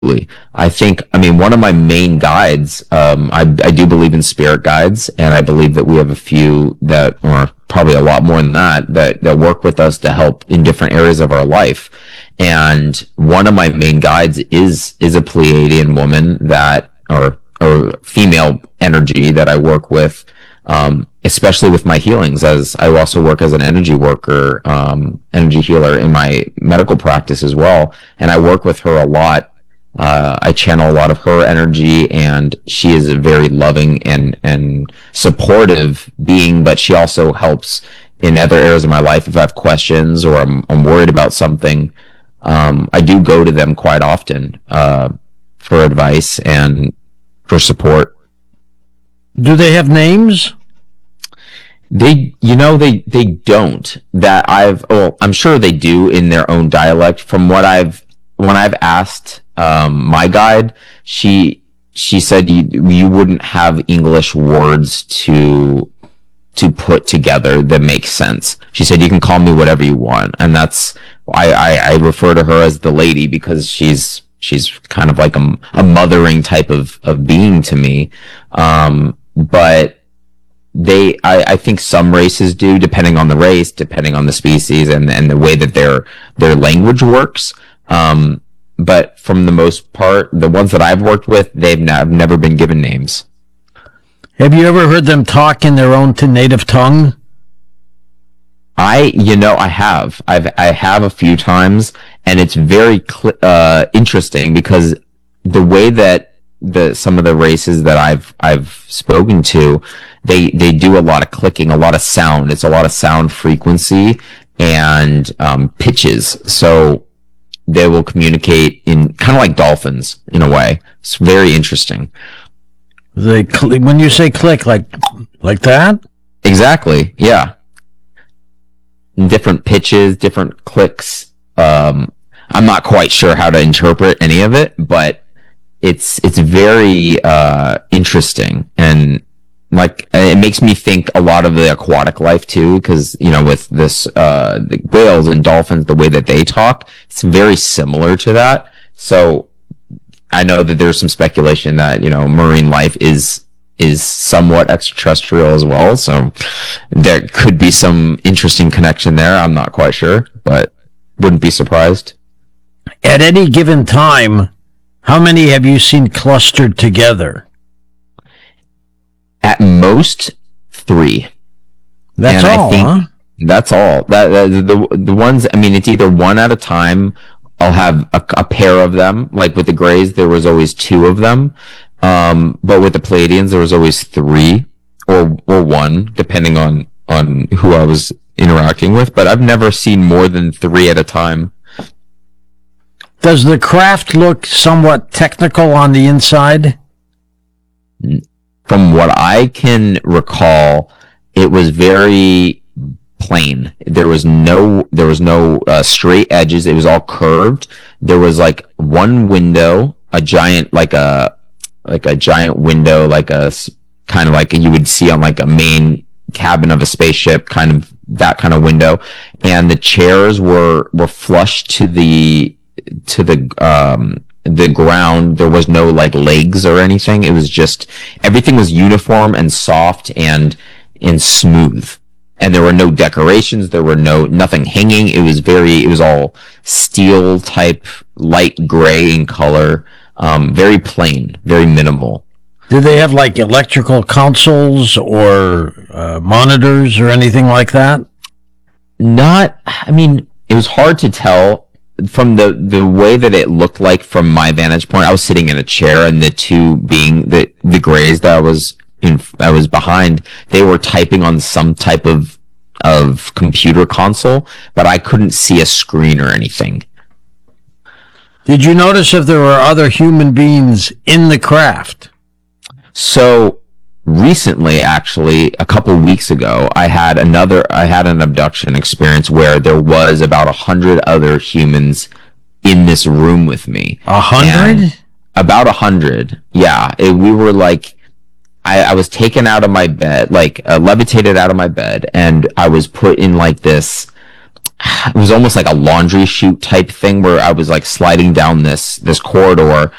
I think, I mean, one of my main guides, I do believe in spirit guides, and I believe that we have a few that, or probably a lot more than that work with us to help in different areas of our life. And one of my main guides is a Pleiadian woman that, or female energy that I work with, especially with my healings, as I also work as an energy worker, energy healer in my medical practice as well. And I work with her a lot. I channel a lot of her energy, and she is a very loving and supportive being, but she also helps in other areas of my life. If I have questions or I'm worried about something, I do go to them quite often, for advice and for support. Do they have names? They don't. I'm sure they do in their own dialect. From when I've asked, my guide, she said you wouldn't have English words to put together that make sense. She said you can call me whatever you want, and that's I refer to her as the lady, because she's kind of like a mothering type of being to me. But I think some races do, depending on the race, depending on the species, and the way that their language works. But from the most part, the ones that I've worked with, they've never been given names. Have you ever heard them talk in their own native tongue? I have. I have a few times, and it's very interesting, because the way that some of the races that I've spoken to, they do a lot of clicking, a lot of sound. It's a lot of sound frequency and pitches. So they will communicate in kind of like dolphins in a way. It's very interesting. When you say click, like that? Exactly. Yeah. Different pitches, different clicks. I'm not quite sure how to interpret any of it, but it's very interesting, and like it makes me think a lot of the aquatic life too, because with this the whales and dolphins, the way that they talk, it's very similar to that. So I know that there's some speculation that marine life is somewhat extraterrestrial as well, so there could be some interesting connection there. I'm not quite sure, but wouldn't be surprised. At any given time, how many have you seen clustered together? At most 3. That's all, huh? That's all. The ones, I mean, it's either one at a time. I'll have a pair of them. Like with the Greys, there was always 2 of them. But with the Pleiadians, there was always 3 or 1, depending on who I was interacting with. But I've never seen more than 3 at a time. Does the craft look somewhat technical on the inside? From what I can recall, it was very plain. There was no straight edges. It was all curved. There was like one window, a giant window, like a kind of like you would see on like a main cabin of a spaceship, kind of that kind of window. And the chairs were flush to the ground. There was no like legs or anything. It was just, everything was uniform and soft and smooth. And there were no decorations. There were nothing hanging. It was all steel type, light gray in color. Very plain, very minimal. Did they have like electrical consoles or monitors or anything like that? I mean, it was hard to tell from the way that it looked like from my vantage point. I was sitting in a chair, and the 2 being the Greys that I was behind, they were typing on some type of computer console, but I couldn't see a screen or anything. Did you notice if there were other human beings in the craft? So recently, actually, a couple weeks ago, I had an abduction experience where there was about 100 other humans in this room with me. 100? About 100. Yeah. We were like, I was taken out of my bed, like levitated out of my bed, and I was put in like this, it was almost like a laundry chute type thing where I was like sliding down this corridor